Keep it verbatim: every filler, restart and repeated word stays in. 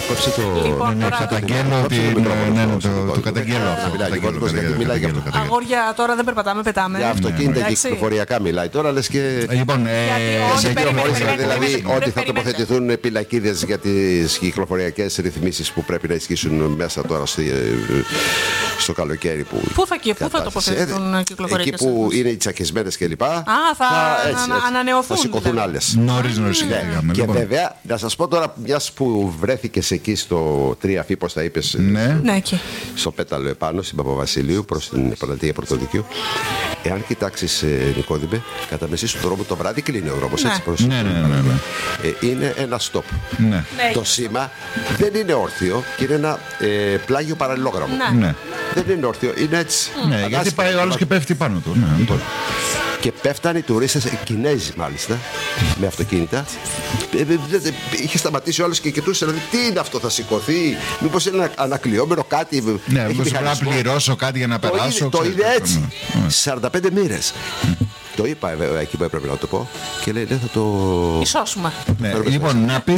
Κόψε το. Λοιπόν, Ναι, τώρα- καταγγέλω την. Ναι, ναι, το- το καταγγέλω. Να μιλάει Καταγγέλω, λίγο, γιατί μιλάει για αυτό. καταγγέλω. Αγόρια, τώρα δεν περπατάμε, πετάμε. Για αυτοκίνητα και Εντάξει. κυκλοφοριακά μιλάει. Τώρα λες και. Λοιπόν, ε, Γιατί Σε όχι, περίμενε, κυκλοφορία, περίμενε, δηλαδή περίμενε, ότι θα περίμενε. τοποθετηθούν πυλακίδες για τις κυκλοφοριακές ρυθμίσεις που πρέπει να ισχύσουν μέσα τώρα στη- στο καλοκαίρι. Που Πού θα, και, πού θα κατάσταση. τοποθετηθούν Ε, κυκλοφοριακές Εκεί που ρυθμίσεις? είναι οι τσακισμένες κλπ. θα ανα- ανανεωθούν, Θα σηκωθούν δηλαδή. άλλες. νωρίς νωρίς Ναι. πήγαμε. Και Λοιπόν, βέβαια, να σας πω τώρα, μιας που βρέθηκες εκεί στο τρία Φ, πώς θα είπες, ναι. Ναι, εκεί. στο πέταλο επάνω, στην Παπαβασιλείου, προς την Παλατία Πρωτοδικείου. Εάν κοιτάξεις, ε, Νικόδημε, κατά μεσή του δρόμου το βράδυ κλείνει ο δρόμος, Ναι. έτσι προς. Ναι, ναι, ναι, ναι. Ε, είναι ένα stop. Ναι. Ναι, Το σήμα δεν είναι όρθιο και είναι ένα ε, πλάγιο παραλληλόγραμμο. Ναι. Ναι. Δεν είναι όρθιο, είναι έτσι. Ναι, γιατί Ανάσπα. πάει ο άλλος και πέφτει πάνω του. Ναι, λοιπόν. Και πέφτανε οι τουρίστες, οι Κινέζοι μάλιστα, με αυτοκίνητα. Ε, δε- δε- δε- Είχε σταματήσει ο άλλος και κοιτούσε, δηλαδή τι είναι αυτό, θα σηκωθεί, μήπως είναι ένα ανακλειόμενο κάτι. Ναι, έχει μήπως πρέπει να μηχανισμό. πληρώσω κάτι για να Το περάσω. είδε, το ξέρεις, είδε έτσι. ναι. σαράντα πέντε μοίρες. Το είπα βέβαια εκεί που έπρεπε να το πω και λέει δεν θα το. Ισώσουμε. Ναι, Πρέπει να λοιπόν, να πεις